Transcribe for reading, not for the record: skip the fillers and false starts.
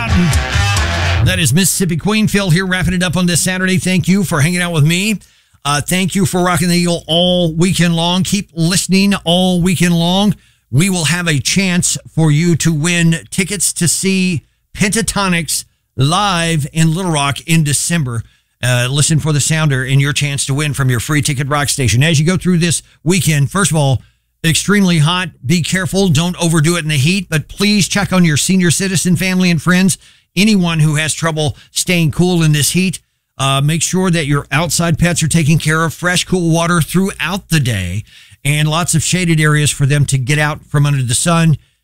Cotton. That is Mississippi Queen. Phil here wrapping it up on this Saturday. Thank you for hanging out with me. Thank you for rocking the Eagle all weekend long. Keep listening all weekend long. We will have a chance for you to win tickets to see Pentatonix live in Little Rock in December. Listen for the sounder and your chance to win from your free ticket rock station. As you go through this weekend, first of all, extremely hot. Be careful. Don't overdo it in the heat, but please check on your senior citizen family and friends. Anyone who has trouble staying cool in this heat, make sure that your outside pets are taken care of. Fresh, cool water throughout the day and lots of shaded areas for them to get out from under the sun.